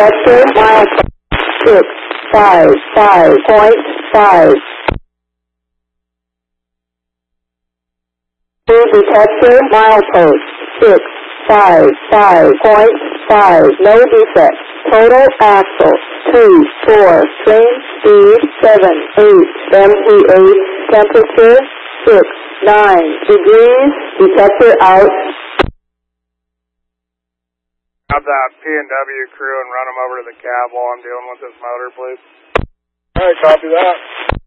detector, milepost 655.5. New detector, milepost 655.5. No defects. Total axle 24. Train speed 78. MT8. Temperature 69 degrees. Detector out. Have that P&W crew and run them over to the cab while I'm dealing with this motor, please. All right, copy that.